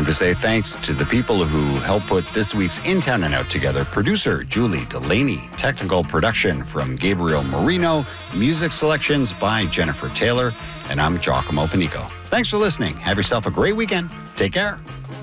wanted to say thanks to the people who helped put this week's In Town and Out together. Producer Julie Delaney, technical production from Gabriel Marino, music selections by Jennifer Taylor, and I'm Giacomo Panico. Thanks for listening. Have yourself a great weekend. Take care.